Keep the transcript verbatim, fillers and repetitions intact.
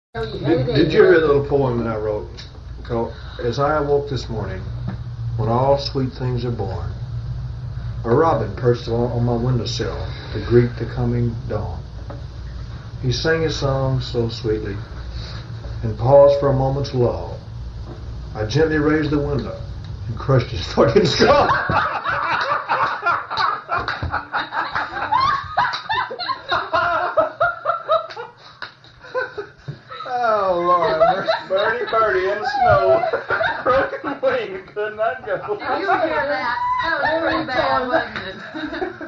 Did, did you hear the little poem that I wrote? Called, As I awoke this morning, when all sweet things are born, a robin perched on my windowsill to greet the coming dawn. He sang his song so sweetly and paused for a moment's lull. I gently raised the window and crushed his fucking skull. Oh, Lord. Birdie, birdie in the snow. Broken wing, could not go. Did you hear that? That was pretty bad, wasn't it?